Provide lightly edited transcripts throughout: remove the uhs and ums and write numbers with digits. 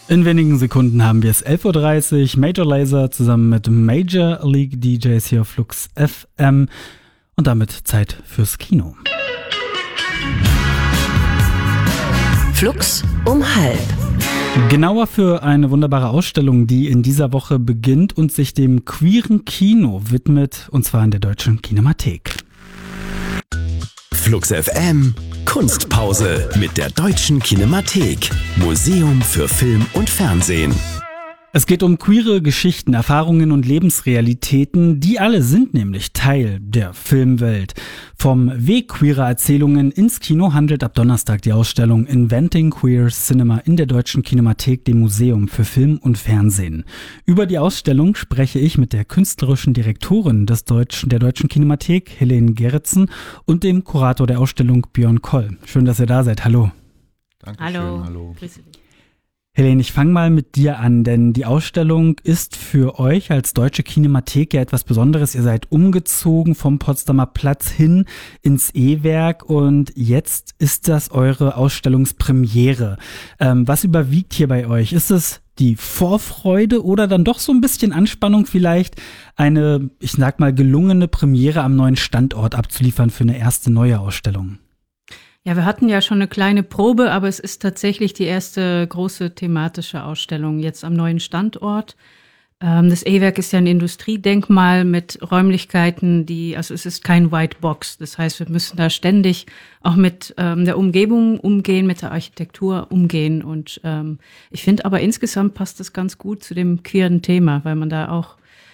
In wenigen Sekunden haben wir es 11.30 Uhr. Major Lazer zusammen mit Major League DJs hier auf Flux FM. Und damit Zeit fürs Kino. Flux um halb. Genauer für eine wunderbare Ausstellung, die in dieser Woche beginnt und sich dem queeren Kino widmet, und zwar in der Deutschen Kinemathek. Flux FM Kunstpause mit der Deutschen Kinemathek. Museum für Film und Fernsehen. Es geht um queere Geschichten, Erfahrungen und Lebensrealitäten, die alle sind nämlich Teil der Filmwelt. Vom Weg queerer Erzählungen ins Kino handelt ab Donnerstag die Ausstellung Inventing Queer Cinema in der Deutschen Kinemathek, dem Museum für Film und Fernsehen. Über die Ausstellung spreche ich mit der künstlerischen Direktorin der Deutschen Kinemathek, Helene Gerritsen, und dem Kurator der Ausstellung, Björn Koll. Schön, dass ihr da seid. Hallo. Dankeschön. Hallo. Grüße dich. Helene, ich fange mal mit dir an, denn die Ausstellung ist für euch als Deutsche Kinemathek ja etwas Besonderes. Ihr seid umgezogen vom Potsdamer Platz hin ins E-Werk und jetzt ist das eure Ausstellungspremiere. Was überwiegt hier bei euch? Ist es die Vorfreude oder dann doch so ein bisschen Anspannung, vielleicht eine, ich sag mal, gelungene Premiere am neuen Standort abzuliefern für eine erste neue Ausstellung? Ja, wir hatten ja schon eine kleine Probe, aber es ist tatsächlich die erste große thematische Ausstellung jetzt am neuen Standort. Das E-Werk ist ja ein Industriedenkmal mit Räumlichkeiten, also es ist kein White Box. Das heißt, wir müssen da ständig auch mit der Umgebung umgehen, mit der Architektur umgehen. Und ich finde aber insgesamt passt das ganz gut zu dem queeren Thema, weil man da auch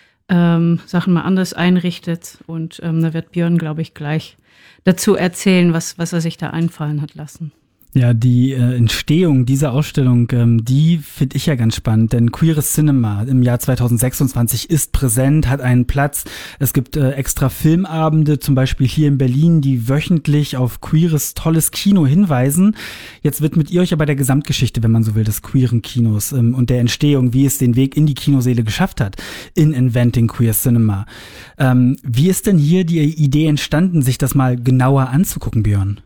Sachen mal anders einrichtet. Und da wird Björn, glaube ich, gleich dazu erzählen, was er sich da einfallen hat lassen. Ja, die Entstehung dieser Ausstellung, die finde ich ja ganz spannend, denn queeres Cinema im Jahr 2026 ist präsent, hat einen Platz. Es gibt extra Filmabende, zum Beispiel hier in Berlin, die wöchentlich auf queeres, tolles Kino hinweisen. Jetzt widmet ihr euch aber der Gesamtgeschichte, wenn man so will, des queeren Kinos und der Entstehung, wie es den Weg in die Kinosäle geschafft hat, in Inventing Queer Cinema. Wie ist denn hier die Idee entstanden, sich das mal genauer anzugucken, Björn?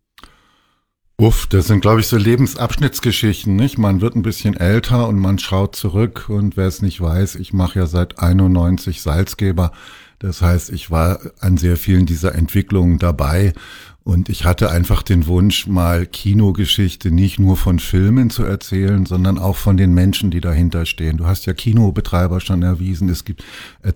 Das sind, glaube ich, so Lebensabschnittsgeschichten, nicht? Man wird ein bisschen älter und man schaut zurück und wer es nicht weiß, ich mache ja seit 91 Salzgeber. Das heißt, ich war an sehr vielen dieser Entwicklungen dabei und ich hatte einfach den Wunsch, mal Kinogeschichte nicht nur von Filmen zu erzählen, sondern auch von den Menschen, die dahinter stehen. Du hast ja Kinobetreiber schon erwiesen, es gibt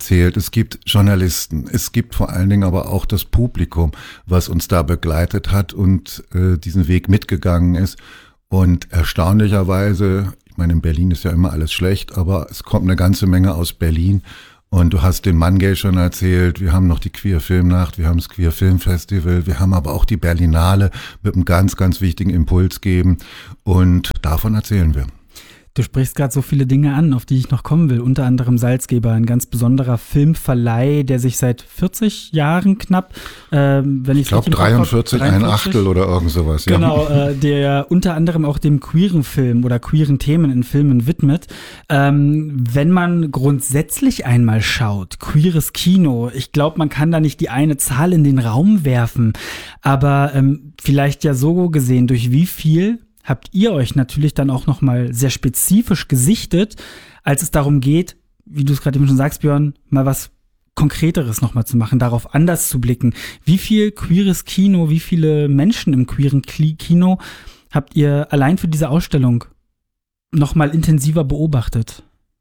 Journalisten, es gibt vor allen Dingen aber auch das Publikum, was uns da begleitet hat und diesen Weg mitgegangen ist. Und erstaunlicherweise, ich meine, in Berlin ist ja immer alles schlecht, aber es kommt eine ganze Menge aus Berlin. Und du hast den Mangay schon erzählt, wir haben noch die Queer Filmnacht, wir haben das Queer Film Festival, wir haben aber auch die Berlinale mit einem ganz, ganz wichtigen Impuls geben und davon erzählen wir. Du sprichst gerade so viele Dinge an, auf die ich noch kommen will. Unter anderem Salzgeber, ein ganz besonderer Filmverleih, der sich seit 40 Jahren knapp, wenn ich glaube 43, ein Achtel oder irgend sowas. Ja. Genau, der unter anderem auch dem queeren Film oder queeren Themen in Filmen widmet. Wenn man grundsätzlich einmal schaut, queeres Kino, ich glaube, man kann da nicht die eine Zahl in den Raum werfen, aber vielleicht ja so gesehen, durch wie viel habt ihr euch natürlich dann auch nochmal sehr spezifisch gesichtet, als es darum geht, wie du es gerade eben schon sagst, Björn, mal was Konkreteres nochmal zu machen, darauf anders zu blicken. Wie viel queeres Kino, wie viele Menschen im queeren Kino habt ihr allein für diese Ausstellung nochmal intensiver beobachtet?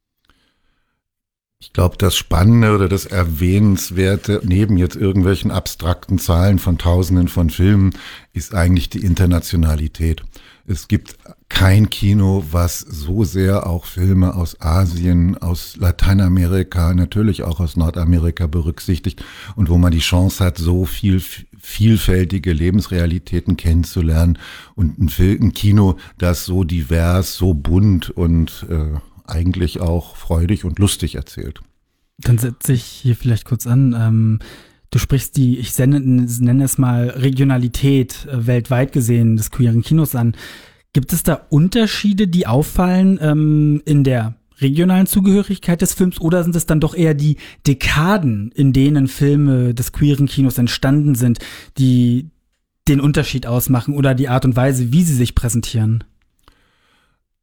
Ich glaube, das Spannende oder das Erwähnenswerte, neben jetzt irgendwelchen abstrakten Zahlen von Tausenden von Filmen, ist eigentlich die Internationalität. Es gibt kein Kino, was so sehr auch Filme aus Asien, aus Lateinamerika, natürlich auch aus Nordamerika berücksichtigt und wo man die Chance hat, so vielfältige Lebensrealitäten kennenzulernen und ein Kino, das so divers, so bunt und eigentlich auch freudig und lustig erzählt. Dann setze ich hier vielleicht kurz an. Du sprichst ich nenne es mal Regionalität weltweit gesehen des queeren Kinos an. Gibt es da Unterschiede, die auffallen in der regionalen Zugehörigkeit des Films oder sind es dann doch eher die Dekaden, in denen Filme des queeren Kinos entstanden sind, die den Unterschied ausmachen oder die Art und Weise, wie sie sich präsentieren?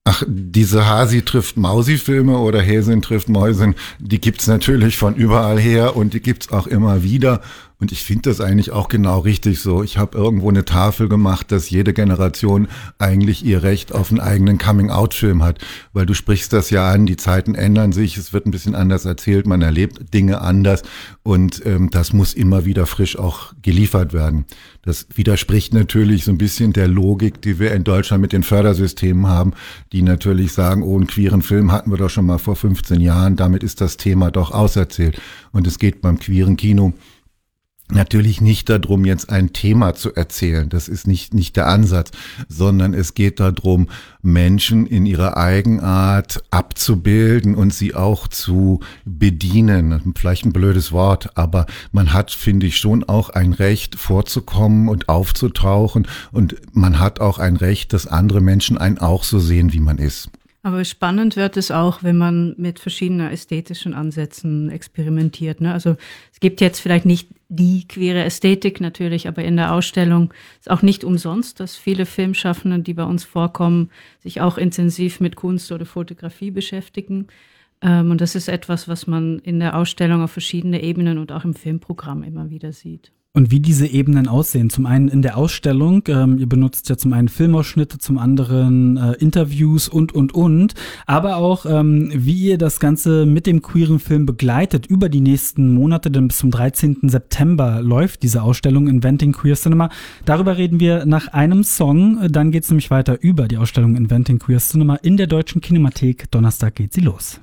Ach, diese Hasi trifft Mausi-Filme oder Häsin trifft Mäusin, die gibt's natürlich von überall her und die gibt's auch immer wieder. Und ich finde das eigentlich auch genau richtig so. Ich habe irgendwo eine Tafel gemacht, dass jede Generation eigentlich ihr Recht auf einen eigenen Coming-out-Film hat. Weil du sprichst das ja an, die Zeiten ändern sich, es wird ein bisschen anders erzählt, man erlebt Dinge anders und das muss immer wieder frisch auch geliefert werden. Das widerspricht natürlich so ein bisschen der Logik, die wir in Deutschland mit den Fördersystemen haben, die natürlich sagen, oh, einen queeren Film hatten wir doch schon mal vor 15 Jahren, damit ist das Thema doch auserzählt. Und es geht beim queeren Kino natürlich nicht darum, jetzt ein Thema zu erzählen. Das ist nicht der Ansatz, sondern es geht darum, Menschen in ihrer Eigenart abzubilden und sie auch zu bedienen. Vielleicht ein blödes Wort, aber man hat, finde ich, schon auch ein Recht, vorzukommen und aufzutauchen. Und man hat auch ein Recht, dass andere Menschen einen auch so sehen, wie man ist. Aber spannend wird es auch, wenn man mit verschiedenen ästhetischen Ansätzen experimentiert, ne? Also es gibt jetzt vielleicht nicht die queere Ästhetik natürlich, aber in der Ausstellung ist auch nicht umsonst, dass viele Filmschaffende, die bei uns vorkommen, sich auch intensiv mit Kunst oder Fotografie beschäftigen. Und das ist etwas, was man in der Ausstellung auf verschiedene Ebenen und auch im Filmprogramm immer wieder sieht. Und wie diese Ebenen aussehen, zum einen in der Ausstellung, ihr benutzt ja zum einen Filmausschnitte, zum anderen Interviews und, aber auch wie ihr das Ganze mit dem queeren Film begleitet über die nächsten Monate, denn bis zum 13. September läuft diese Ausstellung Inventing Queer Cinema. Darüber reden wir nach einem Song, dann geht's nämlich weiter über die Ausstellung Inventing Queer Cinema in der Deutschen Kinemathek. Donnerstag geht sie los.